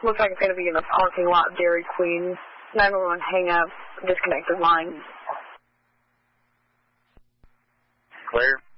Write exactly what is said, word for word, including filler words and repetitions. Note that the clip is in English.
Looks like it's going to be in the parking lot of Dairy Queen. nine one one, hang up, disconnected line. Clear.